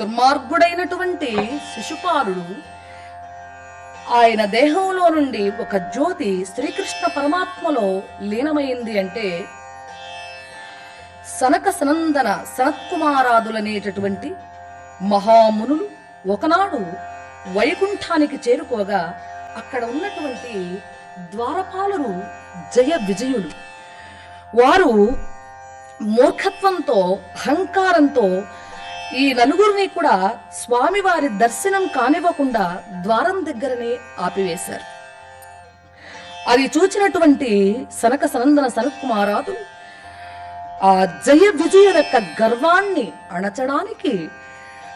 దుర్మార్గుడైనటువంటి శిశుపాలుడు ఆయన దేహంలో నుండి ఒక జ్యోతి శ్రీకృష్ణ పరమాత్మలో లీనమైంది అంటే సనక సనందన సనత్కుమారాదులనేటటువంటి మహామునులు ఒకనాడు వైకుంఠానికి చేరుకోగా అక్కడ ఉన్నటువంటి ద్వారపాలురు జయ విజయులు. వారు మూర్ఖత్వంతో అహంకారంతో ఈ నలుగురిని కూడా స్వామివారి దర్శనం కానివ్వకుండా ద్వారం దగ్గరనే ఆపివేశారు. అది చూచినటువంటి సనక సనందన సనత్కుమారాదులు ఆ జయ విజయుల యొక్క గర్వాన్ని అణచడానికి